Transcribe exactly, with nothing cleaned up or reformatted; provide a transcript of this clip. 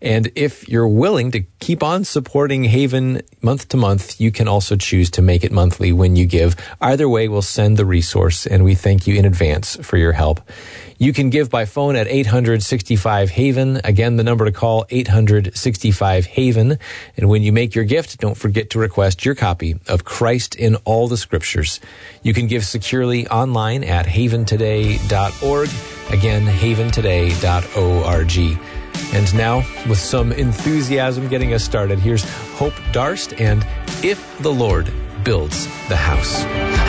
And if you're willing to keep on supporting Haven month to month, you can also choose to make it monthly when you give. Either way, we'll send the resource, and we thank you in advance for your help. You can give by phone at eight hundred sixty-five Haven. Again, the number to call, eight hundred sixty-five Haven. And when you make your gift, don't forget to request your copy of Christ in All the Scriptures. You can give securely online at haven today dot org. Again, haven today dot org. And now, with some enthusiasm getting us started, here's Hope Darst and If the Lord Builds the House.